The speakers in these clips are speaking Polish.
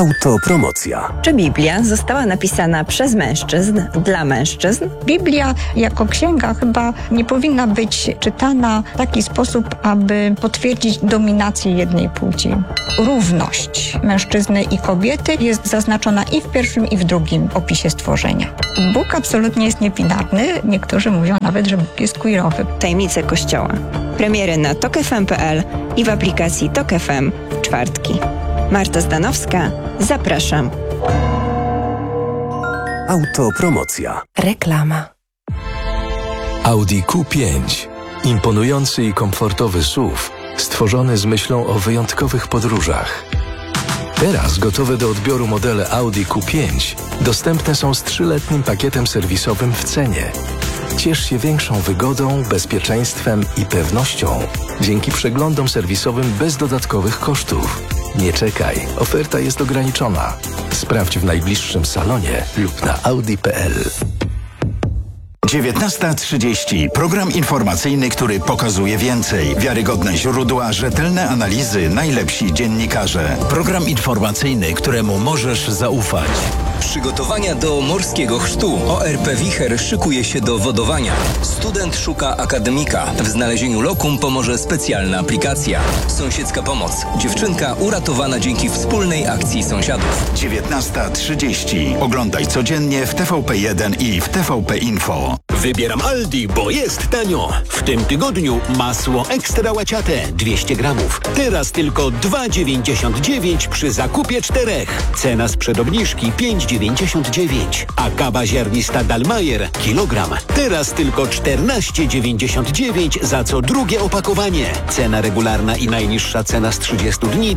Autopromocja. Czy Biblia została napisana przez mężczyzn, dla mężczyzn? Biblia jako księga chyba nie powinna być czytana w taki sposób, aby potwierdzić dominację jednej płci. Równość mężczyzny i kobiety jest zaznaczona i w pierwszym, i w drugim opisie stworzenia. Bóg absolutnie jest niebinarny. Niektórzy mówią nawet, że Bóg jest queerowy. Tajemnice Kościoła. Premiery na tokefm.pl i w aplikacji Tok FM w czwartki. Marta Zdanowska, zapraszam. Autopromocja. Reklama. Audi Q5. Imponujący i komfortowy SUV, stworzony z myślą o wyjątkowych podróżach. Teraz gotowe do odbioru modele Audi Q5 dostępne są z 3-letnim pakietem serwisowym w cenie. Ciesz się większą wygodą, bezpieczeństwem i pewnością dzięki przeglądom serwisowym bez dodatkowych kosztów. Nie czekaj, oferta jest ograniczona. Sprawdź w najbliższym salonie lub na audi.pl. 19:30. Program informacyjny, który pokazuje więcej. Wiarygodne źródła, rzetelne analizy, najlepsi dziennikarze. Program informacyjny, któremu możesz zaufać. Przygotowania do morskiego chrztu. ORP Wicher szykuje się do wodowania. Student szuka akademika. W znalezieniu lokum pomoże specjalna aplikacja. Sąsiedzka pomoc. Dziewczynka uratowana dzięki wspólnej akcji sąsiadów. 19:30. Oglądaj codziennie w TVP1 i w TVP Info. Wybieram Aldi, bo jest tanio. W tym tygodniu masło ekstra łaciate 200 gramów. Teraz tylko 2,99 przy zakupie 4. Cena sprzed obniżki 5,99. A kawa ziarnista Dalmajer kilogram. Teraz tylko 14,99 za co drugie opakowanie. Cena regularna i najniższa cena z 30 dni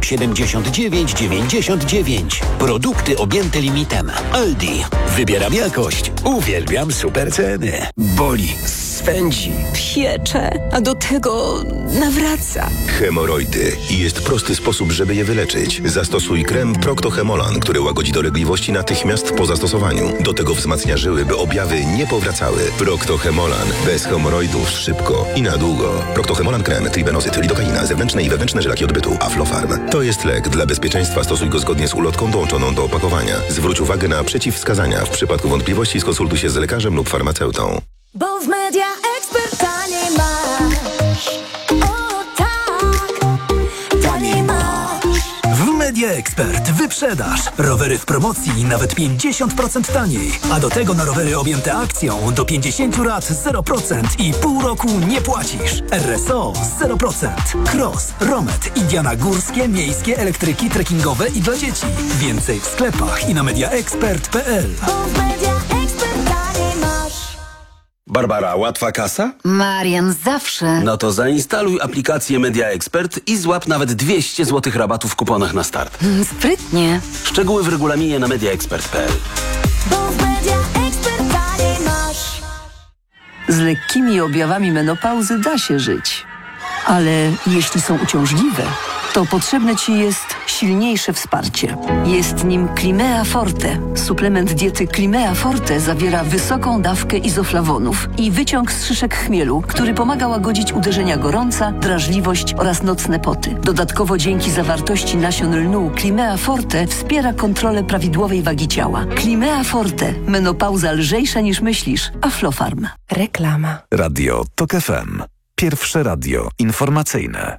79,99. Produkty objęte limitem. Aldi. Wybieram jakość. Uwielbiam super ceny. Boli, swędzi, Piecze, a do tego nawraca. Hemoroidy. I jest prosty sposób, żeby je wyleczyć. Zastosuj krem Procto-Hemolan, który łagodzi dolegliwości natychmiast po zastosowaniu. Do tego wzmacnia żyły, by objawy nie powracały. Procto-Hemolan. Bez hemoroidów szybko i na długo. Procto-Hemolan krem, tribenozyt, lidokaina, zewnętrzne i wewnętrzne żelaki odbytu, Aflofarm. To jest lek. Dla bezpieczeństwa stosuj go zgodnie z ulotką dołączoną do opakowania. Zwróć uwagę na przeciwwskazania. W przypadku wątpliwości skonsultuj się z lekarzem lub farmaceutą. Bo w Media Expert taniej masz. O tak, taniej masz. W Media Expert wyprzedaż. Rowery w promocji nawet 50% taniej. A do tego na rowery objęte akcją do 50 lat 0% i pół roku nie płacisz. RSO 0%. Cross, Romet, Indiana górskie, miejskie, elektryki, trekkingowe i dla dzieci. Więcej w sklepach i na mediaexpert.pl. Bo w Media Expert taniej masz. Barbara, łatwa kasa? Marian, zawsze. No to zainstaluj aplikację Media Expert i złap nawet 200 zł rabatu w kuponach na start. Sprytnie. Szczegóły w regulaminie na mediaexpert.pl. Bo w Media Expert taniej masz. Z lekkimi objawami menopauzy da się żyć. Ale jeśli są uciążliwe, to potrzebne Ci jest silniejsze wsparcie. Jest nim Climea Forte. Suplement diety Climea Forte zawiera wysoką dawkę izoflawonów i wyciąg z szyszek chmielu, który pomaga łagodzić uderzenia gorąca, drażliwość oraz nocne poty. Dodatkowo dzięki zawartości nasion lnu Climea Forte wspiera kontrolę prawidłowej wagi ciała. Climea Forte. Menopauza lżejsza niż myślisz. Aflofarm. Reklama. Radio Tok FM. Pierwsze radio informacyjne.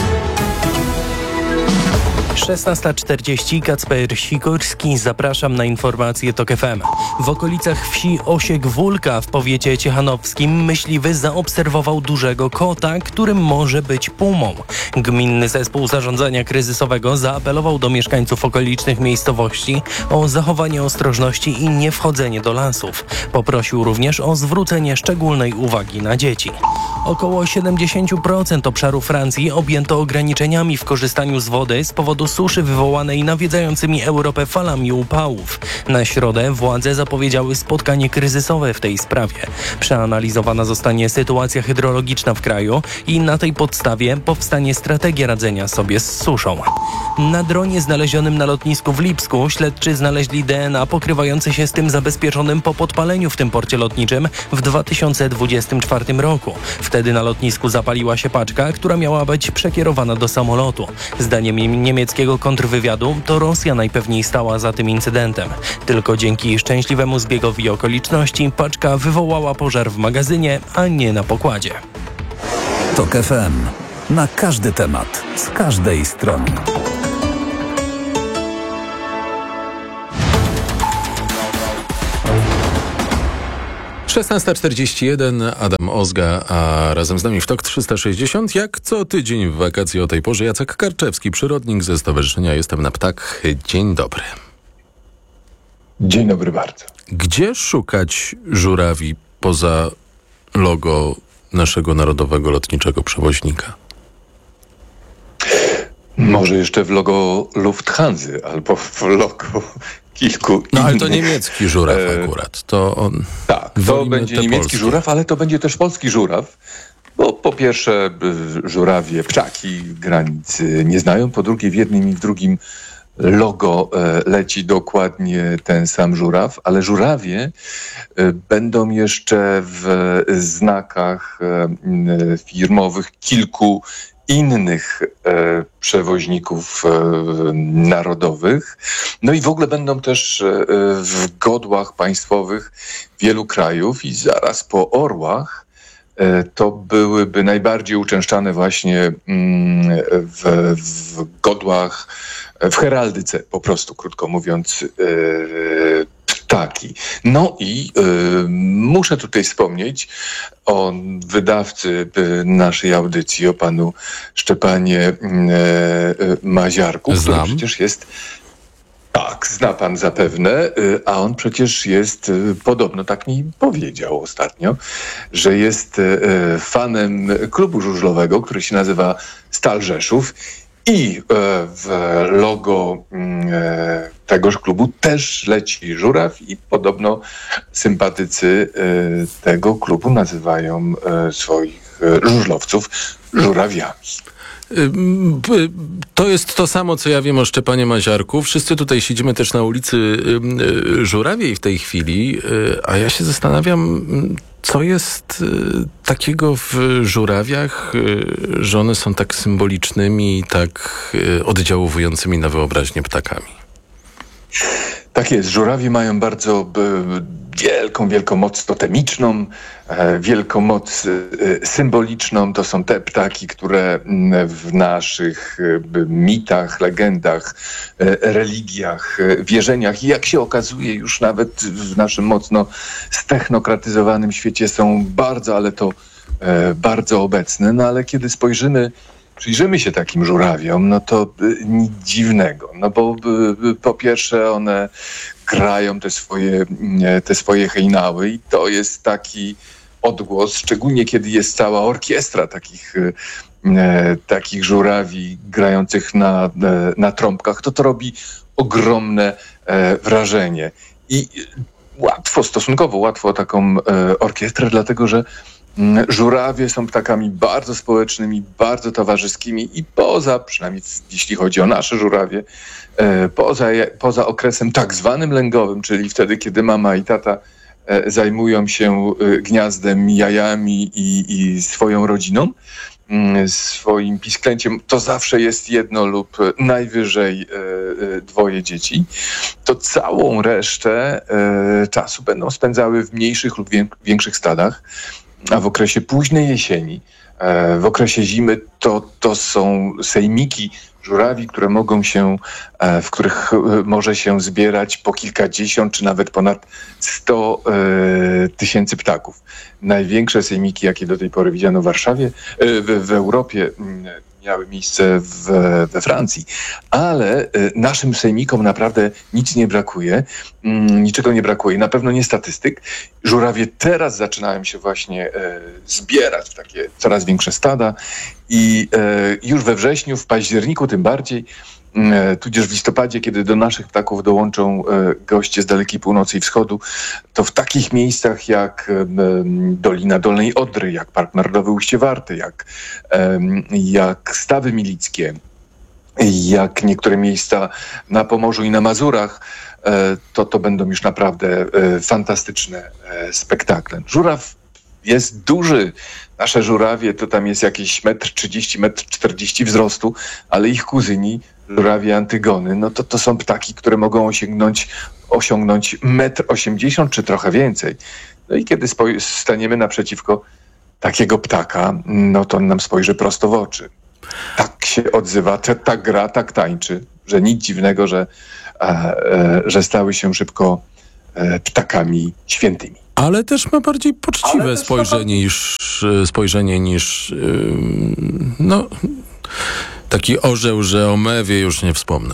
16:40, Kacper Sikorski, zapraszam na informacje TOK FM. W okolicach wsi Osiek-Wólka w powiecie ciechanowskim myśliwy zaobserwował dużego kota, którym może być pumą. Gminny Zespół Zarządzania Kryzysowego zaapelował do mieszkańców okolicznych miejscowości o zachowanie ostrożności i niewchodzenie do lasów. Poprosił również o zwrócenie szczególnej uwagi na dzieci. Około 70% obszaru Francji objęto ograniczeniami w korzystaniu z wody z powodu suszy wywołanej nawiedzającymi Europę falami upałów. Na środę władze zapowiedziały spotkanie kryzysowe w tej sprawie. Przeanalizowana zostanie sytuacja hydrologiczna w kraju i na tej podstawie powstanie strategia radzenia sobie z suszą. Na dronie znalezionym na lotnisku w Lipsku śledczy znaleźli DNA pokrywające się z tym zabezpieczonym po podpaleniu w tym porcie lotniczym w 2024 roku. Wtedy na lotnisku zapaliła się paczka, która miała być przekierowana do samolotu. Zdaniem niemieckiej niemieckiego kontrwywiadu, to Rosja najpewniej stała za tym incydentem. Tylko dzięki szczęśliwemu zbiegowi okoliczności paczka wywołała pożar w magazynie, a nie na pokładzie. TOK FM. Na każdy temat, z każdej strony. Szesnasta 41, Adam Ozga, a razem z nami w TOK 360, jak co tydzień w wakacje o tej porze, Jacek Karczewski, przyrodnik ze Stowarzyszenia Jestem na Ptak. Dzień dobry. Dzień dobry bardzo. Gdzie szukać żurawi poza logo naszego narodowego lotniczego przewoźnika? Może jeszcze w logo Lufthansy albo w logo kilku innych. No ale to niemiecki żuraw akurat. To on... Tak, to będzie niemiecki polskie. Żuraw, ale to będzie też polski żuraw. Bo po pierwsze żurawie, ptaki granic nie znają, po drugie w jednym i w drugim logo leci dokładnie ten sam żuraw, ale żurawie będą jeszcze w znakach firmowych kilku innych przewoźników narodowych. No i w ogóle będą też w godłach państwowych wielu krajów i zaraz po orłach to byłyby najbardziej uczęszczane właśnie w godłach, w heraldyce po prostu, krótko mówiąc, ptaki. No i muszę tutaj wspomnieć o wydawcy naszej audycji, o panu Szczepanie Maziarku, który przecież jest... Tak, zna pan zapewne, a on przecież jest, podobno tak mi powiedział ostatnio, że jest fanem klubu żużlowego, który się nazywa Stal Rzeszów i w logo tegoż klubu też leci żuraw i podobno sympatycy tego klubu nazywają swoich żużlowców żurawiami. To jest to samo, co ja wiem o Szczepanie Maziarku. Wszyscy tutaj siedzimy też na ulicy Żurawiej w tej chwili, a ja się zastanawiam, co jest takiego w żurawiach, że one są tak symbolicznymi i tak oddziałującymi na wyobraźnię ptakami. Tak jest. Żurawie mają bardzo wielką moc totemiczną, wielką moc symboliczną. To są te ptaki, które w naszych mitach, legendach, religiach, wierzeniach i jak się okazuje już nawet w naszym mocno stechnokratyzowanym świecie są bardzo, ale to bardzo obecne. No ale kiedy przyjrzymy się takim żurawiom, no to nic dziwnego. No bo po pierwsze one grają te swoje hejnały i to jest taki odgłos, szczególnie kiedy jest cała orkiestra takich żurawi grających na trąbkach, to robi ogromne wrażenie. I stosunkowo łatwo o taką orkiestrę, dlatego że żurawie są ptakami bardzo społecznymi, bardzo towarzyskimi i przynajmniej jeśli chodzi o nasze żurawie, poza okresem tak zwanym lęgowym, czyli wtedy, kiedy mama i tata zajmują się gniazdem, jajami i swoją rodziną, swoim pisklęciem, to zawsze jest jedno lub najwyżej dwoje dzieci, to całą resztę czasu będą spędzały w mniejszych lub większych stadach, a w okresie późnej jesieni, w okresie zimy to są sejmiki żurawi, w których może się zbierać po kilkadziesiąt czy nawet ponad 100 tysięcy ptaków. Największe sejmiki, jakie do tej pory widziano w Warszawie, w Europie, miały miejsce we Francji. Ale naszym sejmikom naprawdę niczego nie brakuje. Na pewno nie statystyk. Żurawie teraz zaczynają się właśnie zbierać w takie coraz większe stada i już we wrześniu, w październiku tym bardziej, tudzież w listopadzie, kiedy do naszych ptaków dołączą goście z dalekiej północy i wschodu, to w takich miejscach jak Dolina Dolnej Odry, jak Park Narodowy Ujście Warty, jak Stawy Milickie, jak niektóre miejsca na Pomorzu i na Mazurach, to będą już naprawdę fantastyczne spektakle. Żuraw jest duży. Nasze żurawie to tam jest jakieś 1,30 m, 1,40 m wzrostu, ale ich kuzyni, żurawie Antygony, no to są ptaki, które mogą osiągnąć 1,80 m czy trochę więcej. No i kiedy staniemy naprzeciwko takiego ptaka, no to on nam spojrzy prosto w oczy. Tak się odzywa, tak gra, tak tańczy, że nic dziwnego, że stały się szybko ptakami świętymi. Ale też ma bardziej poczciwe spojrzenie niż no, taki orzeł, że o mewie już nie wspomnę.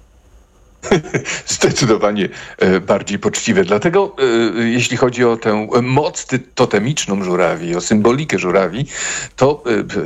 Zdecydowanie bardziej poczciwe. Dlatego jeśli chodzi o tę moc totemiczną żurawi, o symbolikę żurawi, to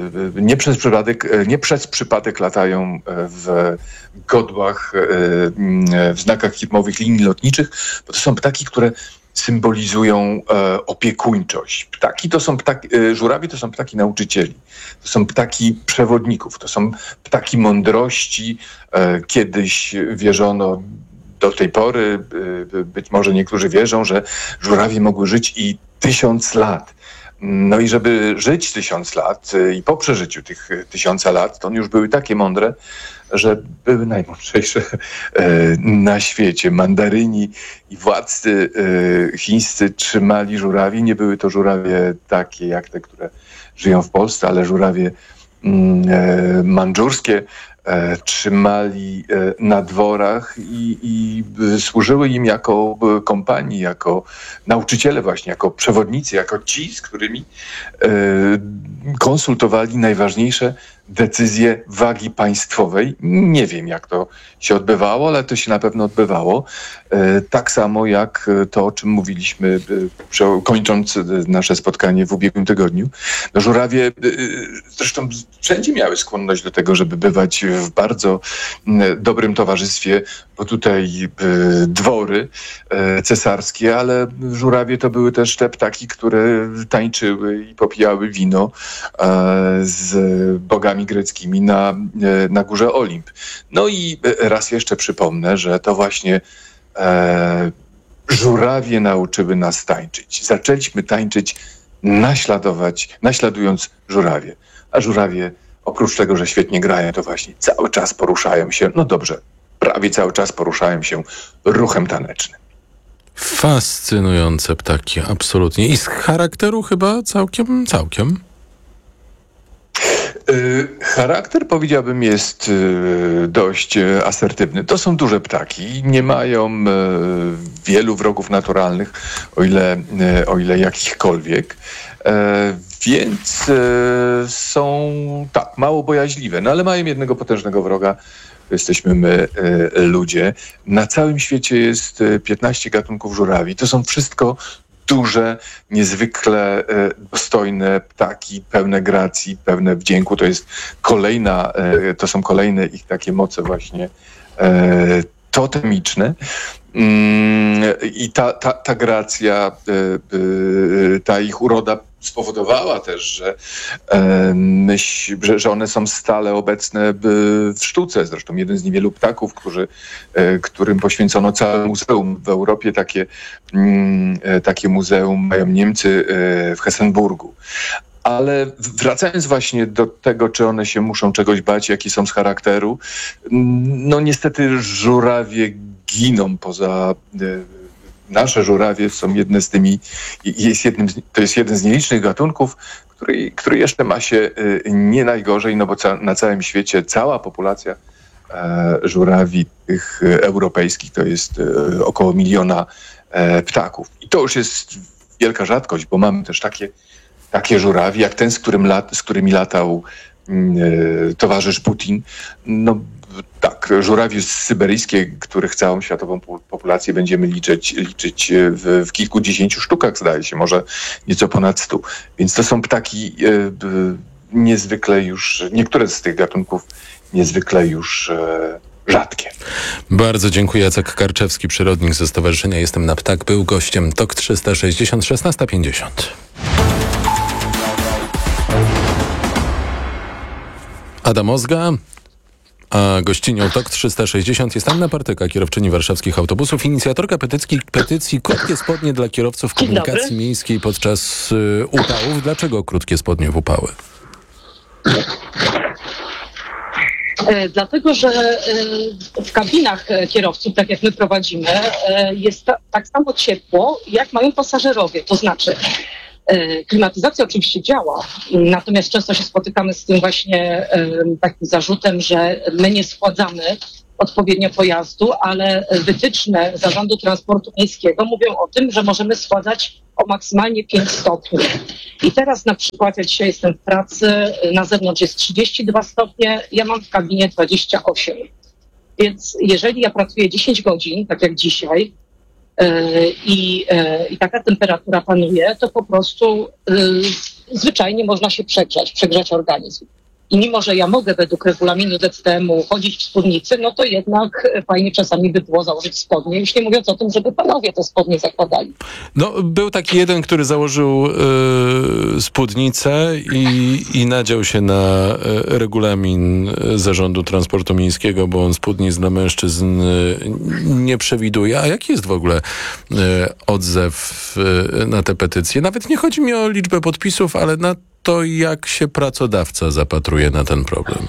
nie przez przypadek latają w godłach, w znakach firmowych linii lotniczych, bo to są ptaki, które symbolizują opiekuńczość. Żurawie to są ptaki nauczycieli, to są ptaki przewodników, to są ptaki mądrości. Kiedyś wierzono, do tej pory być może niektórzy wierzą, że żurawie mogły żyć i 1000 lat. No i żeby żyć 1000 lat i po przeżyciu tych 1000 lat, to one już były takie mądre, że były najmądrzejsze na świecie. Mandaryni i władcy chińscy trzymali żurawi. Nie były to żurawie takie jak te, które żyją w Polsce, ale żurawie mandżurskie trzymali na dworach i służyły im jako kompanii, jako nauczyciele właśnie, jako przewodnicy, jako ci, z którymi konsultowali najważniejsze decyzje wagi państwowej. Nie wiem, jak to się odbywało, ale to się na pewno odbywało. Tak samo jak to, o czym mówiliśmy, kończąc nasze spotkanie w ubiegłym tygodniu. No, żurawie zresztą wszędzie miały skłonność do tego, żeby bywać w bardzo dobrym towarzystwie, bo tutaj dwory cesarskie, ale żurawie to były też te ptaki, które tańczyły i popijały wino z bogami greckimi na górze Olimp. No i raz jeszcze przypomnę, że to właśnie żurawie nauczyły nas tańczyć. Zaczęliśmy tańczyć, naśladując żurawie. A żurawie, oprócz tego, że świetnie grają, to właśnie cały czas poruszają się, no dobrze, prawie cały czas poruszają się ruchem tanecznym. Fascynujące ptaki, absolutnie. I z charakteru chyba całkiem. Charakter, powiedziałbym, jest dość asertywny. To są duże ptaki, nie mają wielu wrogów naturalnych, o ile jakichkolwiek, więc są tak mało bojaźliwe, no ale mają jednego potężnego wroga. To jesteśmy my, ludzie. Na całym świecie jest 15 gatunków żurawi. To są wszystko duże, niezwykle dostojne ptaki, pełne gracji, pełne wdzięku. To są kolejne ich takie moce właśnie totemiczne. I ta gracja, ta ich uroda spowodowała też, że one są stale obecne w sztuce. Zresztą jeden z niewielu ptaków, którym poświęcono całe muzeum. W Europie takie muzeum mają Niemcy w Hessenburgu. Ale wracając właśnie do tego, czy one się muszą czegoś bać, jakie są z charakteru, no niestety żurawie giną poza... Nasze żurawie są to jest jeden z nielicznych gatunków, który jeszcze ma się nie najgorzej, no bo na całym świecie cała populacja żurawi tych europejskich to jest około 1 miliona ptaków. I to już jest wielka rzadkość, bo mamy też takie żurawie, jak ten, z którymi latał towarzysz Putin. No tak, żurawie syberyjskie, których całą światową populację będziemy liczyć w kilkudziesięciu sztukach, zdaje się, może nieco ponad 100. Więc to są ptaki niezwykle już, niektóre z tych gatunków niezwykle już rzadkie. Bardzo dziękuję. Jacek Karczewski, przyrodnik ze Stowarzyszenia Jestem na Ptak, był gościem TOK 360, 16:50. Adam Ozga, a gościnią TOK 360 jest Anna Partyka, kierowczyni warszawskich autobusów, inicjatorka petycji Krótkie spodnie dla kierowców komunikacji miejskiej podczas upałów. Dlaczego krótkie spodnie w upały? Dlatego, że w kabinach kierowców, tak jak my prowadzimy, jest tak samo ciepło, jak mają pasażerowie. To znaczy, klimatyzacja oczywiście działa, natomiast często się spotykamy z tym właśnie takim zarzutem, że my nie schładzamy odpowiednio pojazdu, ale wytyczne Zarządu Transportu Miejskiego mówią o tym, że możemy schładzać o maksymalnie 5 stopni. I teraz na przykład, ja dzisiaj jestem w pracy, na zewnątrz jest 32 stopnie, ja mam w kabinie 28. Więc jeżeli ja pracuję 10 godzin, tak jak dzisiaj, i taka temperatura panuje, to po prostu zwyczajnie można się przegrzać organizm. I mimo, że ja mogę według regulaminu ZTM-u chodzić w spódnicy, no to jednak fajnie czasami by było założyć spodnie, już nie mówiąc o tym, żeby panowie te spodnie zakładali. No, był taki jeden, który założył spódnicę i nadział się na regulamin Zarządu Transportu Miejskiego, bo on spódnic dla mężczyzn nie przewiduje. A jaki jest w ogóle odzew na tę petycję? Nawet nie chodzi mi o liczbę podpisów, ale na to, jak się pracodawca zapatruje na ten problem?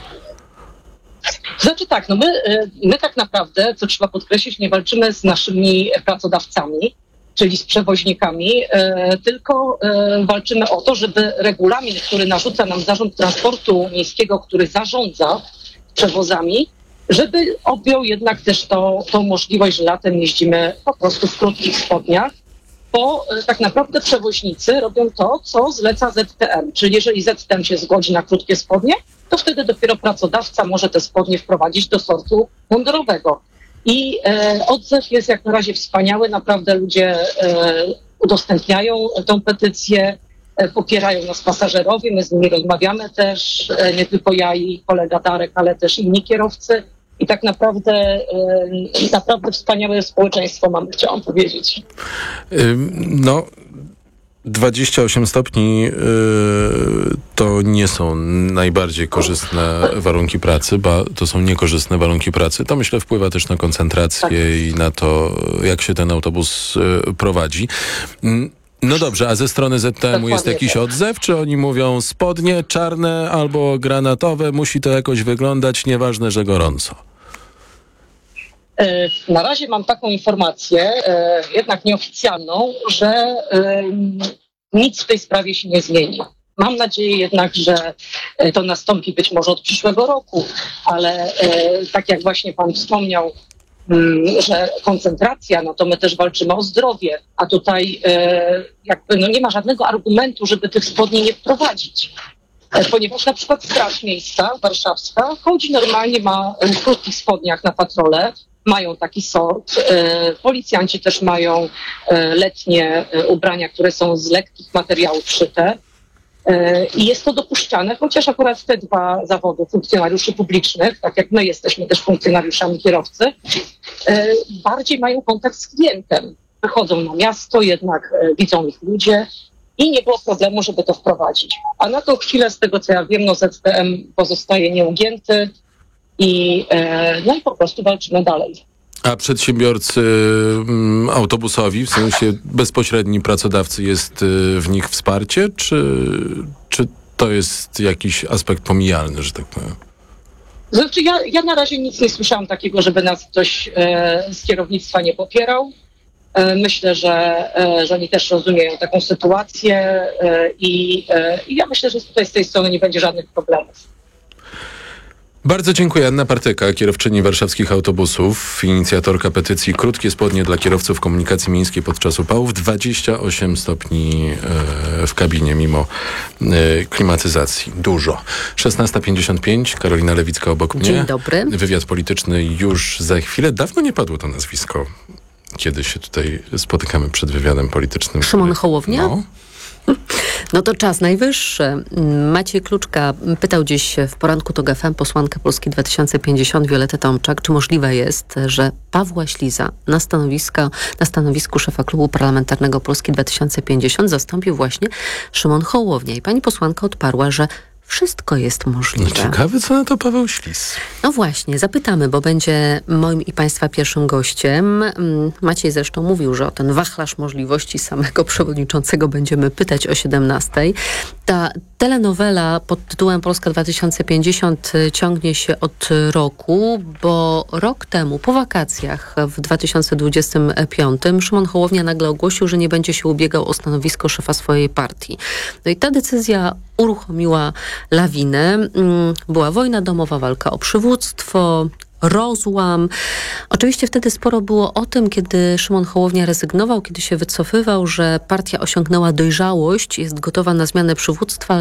Znaczy tak, no my tak naprawdę, co trzeba podkreślić, nie walczymy z naszymi pracodawcami, czyli z przewoźnikami, tylko walczymy o to, żeby regulamin, który narzuca nam Zarząd Transportu Miejskiego, który zarządza przewozami, żeby objął jednak też tą możliwość, że latem jeździmy po prostu w krótkich spodniach, bo tak naprawdę przewoźnicy robią to, co zleca ZTM. Czyli jeżeli ZTM się zgodzi na krótkie spodnie, to wtedy dopiero pracodawca może te spodnie wprowadzić do sortu mundurowego. I odzew jest jak na razie wspaniały. Naprawdę ludzie udostępniają tą petycję, popierają nas pasażerowie, my z nimi rozmawiamy też, nie tylko ja i kolega Darek, ale też inni kierowcy. I tak naprawdę wspaniałe społeczeństwo mamy, chciałam powiedzieć. No, 28 stopni to nie są najbardziej korzystne warunki pracy, bo to są niekorzystne warunki pracy. To myślę wpływa też na koncentrację i na to, jak się ten autobus prowadzi. No dobrze, a ze strony ZTM-u jest jakiś odzew? Czy oni mówią spodnie czarne albo granatowe, musi to jakoś wyglądać, nieważne, że gorąco? Na razie mam taką informację, jednak nieoficjalną, że nic w tej sprawie się nie zmieni. Mam nadzieję jednak, że to nastąpi być może od przyszłego roku, ale tak jak właśnie pan wspomniał, że koncentracja, no to my też walczymy o zdrowie, a tutaj jakby nie ma żadnego argumentu, żeby tych spodni nie wprowadzić. Ponieważ na przykład Straż Miejska warszawska chodzi normalnie, ma w krótkich spodniach na patrole, mają taki sort. Policjanci też mają letnie ubrania, które są z lekkich materiałów szyte. I jest to dopuszczane, chociaż akurat te dwa zawody funkcjonariuszy publicznych, tak jak my jesteśmy też funkcjonariuszami kierowcy, bardziej mają kontakt z klientem. Wychodzą na miasto, jednak widzą ich ludzie i nie było problemu, żeby to wprowadzić. A na tą chwilę, z tego co ja wiem, no ZTM pozostaje nieugięty i po prostu walczymy dalej. A przedsiębiorcy autobusowi, w sensie bezpośredni pracodawcy, jest w nich wsparcie, czy to jest jakiś aspekt pomijalny, że tak powiem? Znaczy ja na razie nic nie słyszałam takiego, żeby nas ktoś z kierownictwa nie popierał. Myślę, że oni też rozumieją taką sytuację i ja myślę, że tutaj z tej strony nie będzie żadnych problemów. Bardzo dziękuję. Anna Partyka, kierowczyni warszawskich autobusów, inicjatorka petycji Krótkie spodnie dla kierowców komunikacji miejskiej podczas upałów. 28 stopni w kabinie mimo klimatyzacji. Dużo. 16:55, Karolina Lewicka obok mnie. Dzień dobry. Wywiad polityczny już za chwilę. Dawno nie padło to nazwisko, kiedy się tutaj spotykamy przed wywiadem politycznym. Szymon Hołownia? No to czas najwyższy. Maciej Kluczka pytał dziś w poranku TOG FM posłankę Polski 2050 Violettę Tomczak, czy możliwe jest, że Pawła Śliza na stanowisku szefa klubu parlamentarnego Polski 2050 zastąpił właśnie Szymon Hołownia. I pani posłanka odparła, że wszystko jest możliwe. No ciekawe, co na to Paweł Ślis. No właśnie, zapytamy, bo będzie moim i państwa pierwszym gościem. Maciej zresztą mówił, że o ten wachlarz możliwości samego przewodniczącego będziemy pytać o 17:00. Ta telenowela pod tytułem Polska 2050 ciągnie się od roku, bo rok temu, po wakacjach w 2025, Szymon Hołownia nagle ogłosił, że nie będzie się ubiegał o stanowisko szefa swojej partii. No i ta decyzja uruchomiła lawinę. Była wojna domowa, walka o przywództwo, rozłam. Oczywiście wtedy sporo było o tym, kiedy Szymon Hołownia rezygnował, kiedy się wycofywał, że partia osiągnęła dojrzałość, jest gotowa na zmianę przywództwa,